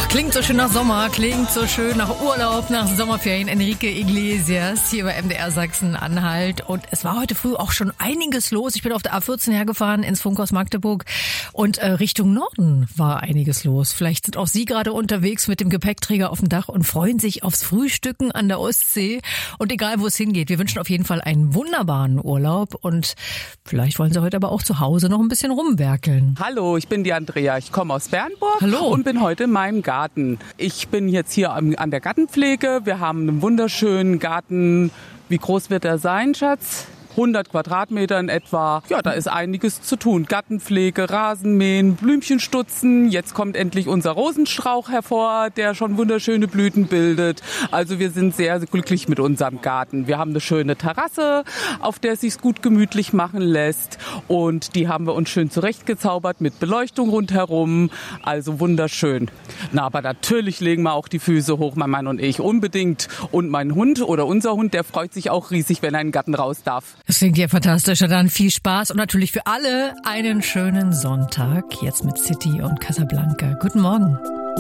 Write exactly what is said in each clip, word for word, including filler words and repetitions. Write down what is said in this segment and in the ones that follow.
Klingt so schön nach Sommer, klingt so schön nach Urlaub, nach Sommerferien. Enrique Iglesias hier bei M D R Sachsen-Anhalt. Und es war heute früh auch schon einiges los. Ich bin auf der A vierzehn hergefahren ins Funkhaus Magdeburg und äh, Richtung Norden war einiges los. Vielleicht sind auch Sie gerade unterwegs mit dem Gepäckträger auf dem Dach und freuen sich aufs Frühstücken an der Ostsee. Und egal, wo es hingeht, wir wünschen auf jeden Fall einen wunderbaren Urlaub. Und vielleicht wollen Sie heute aber auch zu Hause noch ein bisschen rumwerkeln. Hallo, ich bin die Andrea. Ich komme aus Bernburg. Hallo. Und bin heute in meinem Garten. Ich bin jetzt hier an der Gartenpflege. Wir haben einen wunderschönen Garten. Wie groß wird er sein, Schatz? hundert Quadratmeter in etwa. Ja, da ist einiges zu tun. Gartenpflege, Rasenmähen, Blümchen stutzen. Jetzt kommt endlich unser Rosenstrauch hervor, der schon wunderschöne Blüten bildet. Also wir sind sehr glücklich mit unserem Garten. Wir haben eine schöne Terrasse, auf der es sich gut gemütlich machen lässt. Und die haben wir uns schön zurechtgezaubert mit Beleuchtung rundherum. Also wunderschön. Na, aber natürlich legen wir auch die Füße hoch, mein Mann und ich. Unbedingt. Und mein Hund oder unser Hund, der freut sich auch riesig, wenn er in den Garten raus darf. Das klingt ja fantastisch. Und dann viel Spaß und natürlich für alle einen schönen Sonntag. Jetzt mit City und Casablanca. Guten Morgen.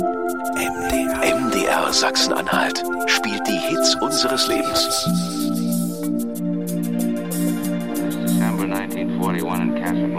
M D R Sachsen-Anhalt spielt die Hits unseres Lebens. December nineteen forty-one in Casablanca.